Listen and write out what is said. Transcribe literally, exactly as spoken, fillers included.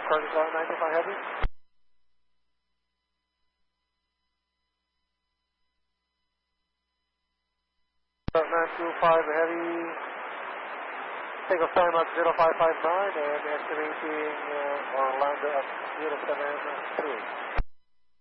Curtis Line nine two five Heavy. nine two five Heavy. Take off time at zero five five nine and estimating uh, Orlando at zero seven three.